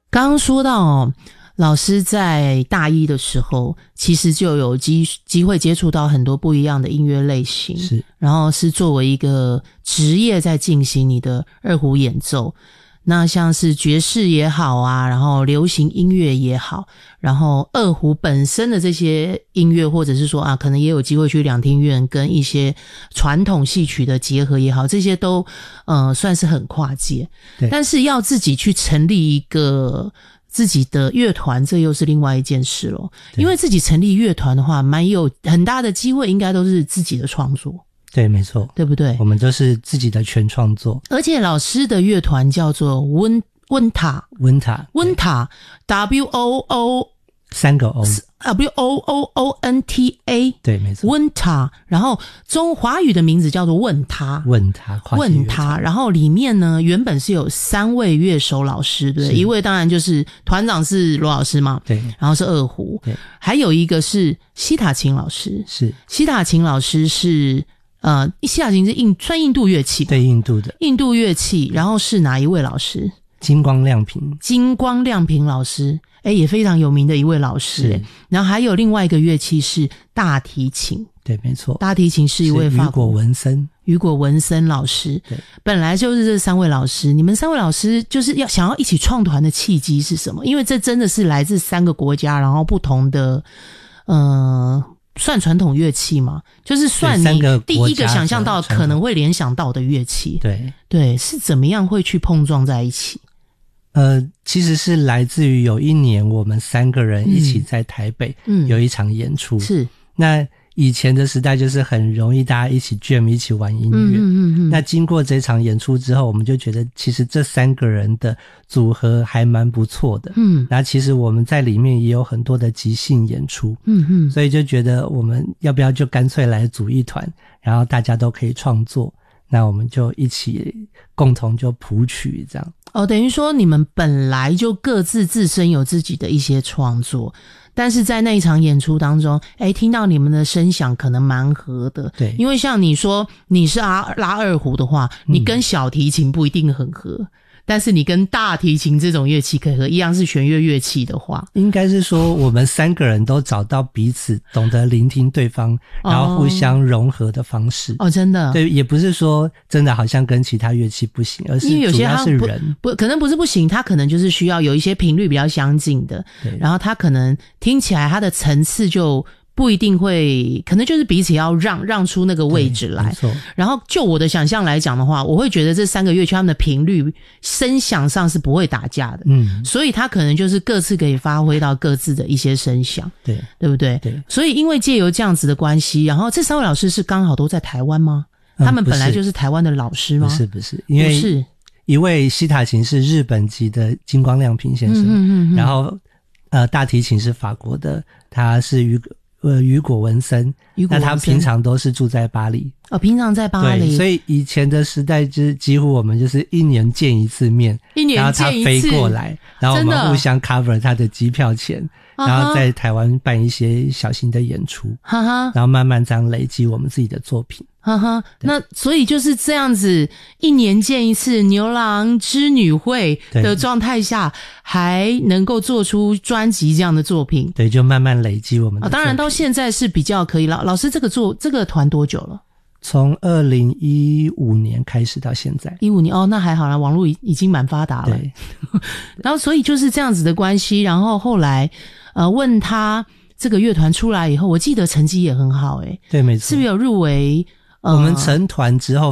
刚刚说到老师在大一的时候其实就有机会接触到很多不一样的音乐类型， 是， 然后是作为一个职业在进行你的二胡演奏，那像是爵士也好啊，然后流行音乐也好，然后二胡本身的这些音乐，或者是说可能也有机会去两厅院跟一些传统戏曲的结合也好，这些都算是很跨界。但是要自己去成立一个自己的乐团，这又是另外一件事咯。因为自己成立乐团的话，蛮有很大的机会应该都是自己的创作。 对，没错， 对不对？ 我们都是自己的全创作。 而且老师的乐团叫做温塔 WOO 三个 O WOOONTA， 对，没错， 温塔。然后中华语的名字叫做问他，然后里面呢原本是有3位乐手老师，对，一位当然就是团长是罗老师嘛， 对， 然后是二胡， 对， 还有一个是西塔琴老师， 是西塔琴老师是西塔琴是算印度乐器吧， 对，印度乐器。然后是哪一位老师？ 金光亮平老师，也非常有名的一位老师。然后还有另外一个乐器是大提琴， 对，没错， 大提琴是一位法国雨果文森老师。 对， 本来就是这3位老师，你们3位老师就是想要一起创团的契机是什么？因为这真的是来自3个国家，然后不同的算传统乐器嘛，就是算你第一个想象到可能会联想到的乐器。对，是怎么样会去碰撞在一起？ 其实是来自于有一年我们3个人一起在台北有一场演出。是，那以前的时代就是很容易大家一起 jam 一起玩音乐。那经过这场演出之后，我们就觉得其实这3个人的组合还蛮不错的。那其实我们在里面也有很多的即兴演出。所以就觉得我们要不要就干脆来组一团，然后大家都可以创作，那我们就一起共同就谱曲这样。 等于说你们本来就各自自身有自己的一些创作，但是在那一场演出当中，听到你们的声响可能蛮合的。对，因为像你说你是拉二胡的话，你跟小提琴不一定很合，但是你跟大提琴这种乐器可以合，一样是弦乐乐器的话， 应该是说我们3个人都找到彼此懂得聆听对方，然后互相融合的方式。真的，对，也不是说真的好像跟其他乐器不行，而是主要是人可能不是不行，它可能就是需要有一些频率比较相近的，然后它可能听起来它的层次就不一定会，可能就是彼此要让出那个位置来。然后就我的想象来讲的话，我会觉得这3个乐器他们的频率声响上是不会打架的。所以他可能就是各自可以发挥到各自的一些声响。对不对？对。所以因为借由这样子的关系，然后这3位老师是刚好都在台湾吗？他们本来就是台湾的老师吗？ 不是，因为一位西塔琴是日本籍的金光亮平先生，然后大提琴是法国的，他是雨果文森，那他平常都是住在巴黎。平常在巴黎。对，所以以前的时代就是几乎我们就是1年见一次面，然后他飞过来，然后我们互相 cover 他的机票钱，然后在台湾办一些小型的演出，然后慢慢这样累积我们自己的作品。那所以就是这样子1年见一次牛郎织女会的状态下，还能够做出专辑这样的作品。对，就慢慢累积我们的作品。当然到现在是比较可以了。老师这个团多久了？从2015年开始到现在。15年那还好啦，网络已经蛮发达了。对。然后所以就是这样子的关系，然后后来问他这个乐团出来以后，我记得成绩也很好。对，没错。是不是有入围？我们成团之后